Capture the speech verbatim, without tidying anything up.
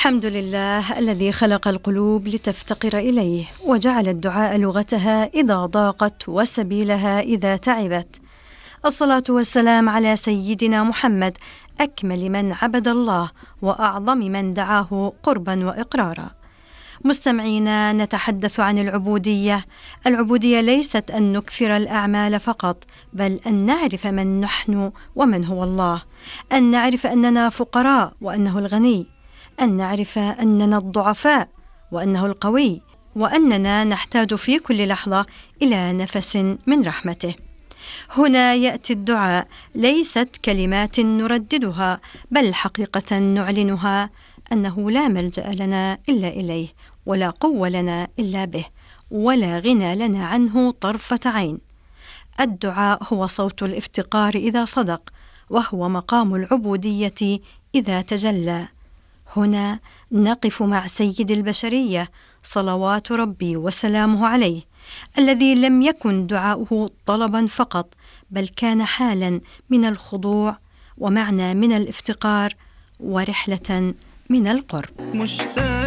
الحمد لله الذي خلق القلوب لتفتقر إليه، وجعل الدعاء لغتها إذا ضاقت وسبيلها إذا تعبت. الصلاة والسلام على سيدنا محمد، أكمل من عبد الله وأعظم من دعاه قربا وإقرارا. مستمعينا، نتحدث عن العبودية. العبودية ليست أن نكثر الأعمال فقط، بل أن نعرف من نحن ومن هو الله، أن نعرف أننا فقراء وأنه الغني، أن نعرف أننا الضعفاء وأنه القوي، وأننا نحتاج في كل لحظة إلى نفس من رحمته. هنا يأتي الدعاء، ليست كلمات نرددها، بل حقيقة نعلنها، أنه لا ملجأ لنا إلا إليه، ولا قوة لنا إلا به، ولا غنى لنا عنه طرفة عين. الدعاء هو صوت الافتقار إذا صدق، وهو مقام العبودية إذا تجلى. هنا نقف مع سيد البشرية صلوات ربي وسلامه عليه، الذي لم يكن دعاؤه طلبا فقط، بل كان حالا من الخضوع، ومعنى من الافتقار، ورحلة من القرب.